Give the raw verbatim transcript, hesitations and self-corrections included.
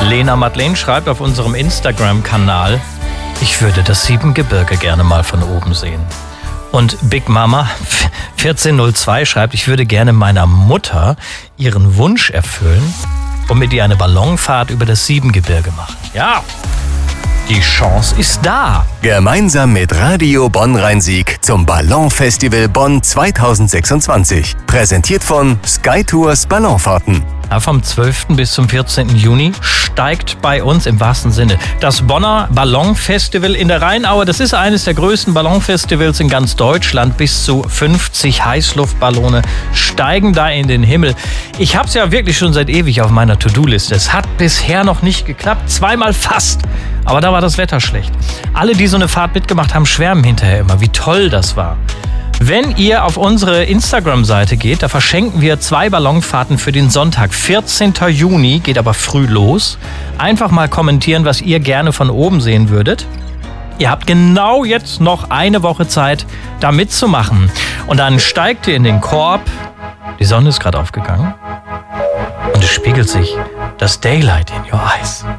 Lena Madeleine schreibt auf unserem Instagram-Kanal, ich würde das Siebengebirge gerne mal von oben sehen. Und Big Mama vierzehn null zwei schreibt, ich würde gerne meiner Mutter ihren Wunsch erfüllen und mit ihr eine Ballonfahrt über das Siebengebirge machen. Ja, die Chance ist da. Gemeinsam mit Radio Bonn-Rhein-Sieg zum Ballonfestival Bonn zweitausendsechsundzwanzig. Präsentiert von Skytours Ballonfahrten. Ja, vom zwölften bis zum vierzehnten Juni steigt bei uns im wahrsten Sinne das Bonner Ballonfestival in der Rheinaue. Das ist eines der größten Ballonfestivals in ganz Deutschland. Bis zu fünfzig Heißluftballone steigen da in den Himmel. Ich habe es ja wirklich schon seit ewig auf meiner To-Do-Liste. Es hat bisher noch nicht geklappt, zweimal fast. Aber da war das Wetter schlecht. Alle, die so eine Fahrt mitgemacht haben, schwärmen hinterher immer, wie toll das war. Wenn ihr auf unsere Instagram-Seite geht, da verschenken wir zwei Ballonfahrten für den Sonntag. vierzehnten Juni geht aber früh los. Einfach mal kommentieren, was ihr gerne von oben sehen würdet. Ihr habt genau jetzt noch eine Woche Zeit, da mitzumachen. Und dann steigt ihr in den Korb. Die Sonne ist gerade aufgegangen. Und es spiegelt sich das Daylight in your eyes.